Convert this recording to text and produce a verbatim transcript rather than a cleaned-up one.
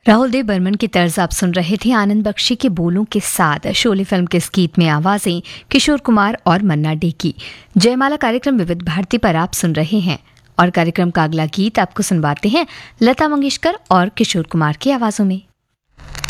राहुल देव बर्मन की तर्ज आप सुन रहे थे आनंद बख्शी के बोलों के साथ। शोले फिल्म के इस गीत में आवाजें किशोर कुमार और मन्ना डे की। जयमाला कार्यक्रम विविध भारती पर आप सुन रहे हैं और कार्यक्रम का अगला गीत आपको सुनवाते हैं लता मंगेशकर और किशोर कुमार की आवाजों में।